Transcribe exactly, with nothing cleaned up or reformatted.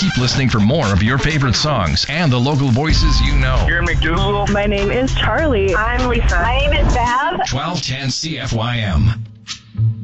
Keep listening for more of your favorite songs and the local voices you know. You're McDougal. My name is Charlie. I'm Lisa. My name is Bev. twelve ten C F Y M.